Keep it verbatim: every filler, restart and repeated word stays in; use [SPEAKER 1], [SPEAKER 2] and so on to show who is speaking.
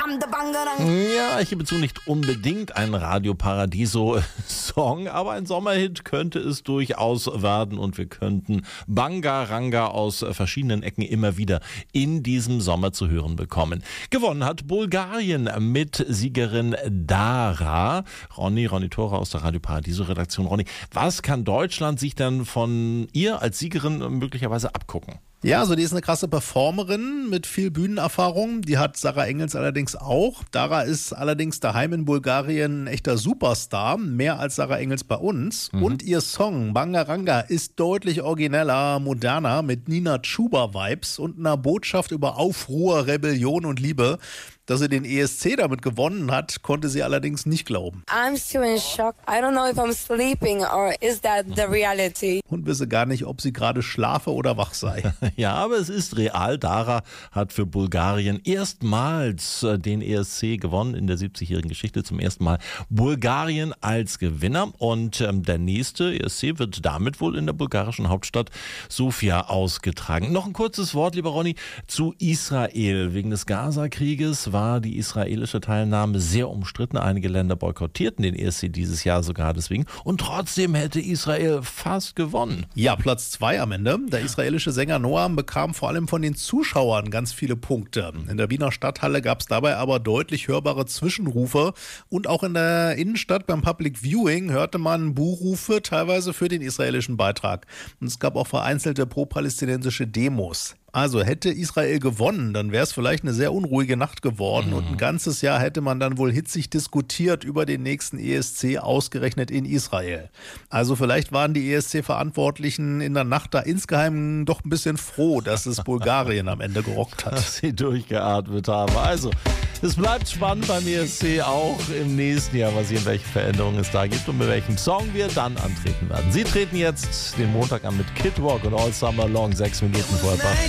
[SPEAKER 1] Ja, ich gebe zu, nicht unbedingt ein Radio Paradiso-Song, aber ein Sommerhit könnte es durchaus werden und wir könnten Banga Ranga aus verschiedenen Ecken immer wieder in diesem Sommer zu hören bekommen. Gewonnen hat Bulgarien mit Siegerin Dara. Ronny, Ronny Thora aus der Radio Paradiso-Redaktion. Ronny, was kann Deutschland sich denn von ihr als Siegerin möglicherweise abgucken?
[SPEAKER 2] Ja, also die ist eine krasse Performerin mit viel Bühnenerfahrung. Die hat Sarah Engels allerdings auch. Dara ist allerdings daheim in Bulgarien ein echter Superstar, mehr als Sarah Engels bei uns. Mhm. Und ihr Song Banga Ranga ist deutlich origineller, moderner, mit Nina Chuba-Vibes und einer Botschaft über Aufruhr, Rebellion und Liebe. Dass sie den E S C damit gewonnen hat, konnte sie allerdings nicht glauben.
[SPEAKER 3] I'm still in shock. I don't know if I'm sleeping or is that the reality?
[SPEAKER 2] Und wisse gar nicht, ob sie gerade schlafe oder wach sei.
[SPEAKER 1] Ja, aber es ist real. Dara hat für Bulgarien erstmals den E S C gewonnen in der siebzigjährigen Geschichte. Zum ersten Mal Bulgarien als Gewinner. Und ähm, der nächste E S C wird damit wohl in der bulgarischen Hauptstadt Sofia ausgetragen. Noch ein kurzes Wort, lieber Ronny, zu Israel. Wegen des Gaza-Krieges war die israelische Teilnahme sehr umstritten. Einige Länder boykottierten den E S C dieses Jahr sogar deswegen. Und trotzdem hätte Israel fast gewonnen.
[SPEAKER 2] Ja, Platz zwei am Ende. Der israelische Sänger Noam bekam vor allem von den Zuschauern ganz viele Punkte. In der Wiener Stadthalle gab es dabei aber deutlich hörbare Zwischenrufe. Und auch in der Innenstadt beim Public Viewing hörte man Buhrufe, teilweise für den israelischen Beitrag. Und es gab auch vereinzelte pro-palästinensische Demos. Also hätte Israel gewonnen, dann wäre es vielleicht eine sehr unruhige Nacht geworden. Mhm. Und ein ganzes Jahr hätte man dann wohl hitzig diskutiert über den nächsten E S C, ausgerechnet in Israel. Also vielleicht waren die E S C-Verantwortlichen in der Nacht da insgeheim doch ein bisschen froh, dass es Bulgarien am Ende gerockt hat.
[SPEAKER 1] Dass sie durchgeatmet haben. Also, es bleibt spannend beim E S C auch im nächsten Jahr. Mal sehen, welche Veränderungen es da gibt und mit welchem Song wir dann antreten werden. Sie treten jetzt den Montag an mit Kid Rock und All Summer Long, sechs Minuten vorher.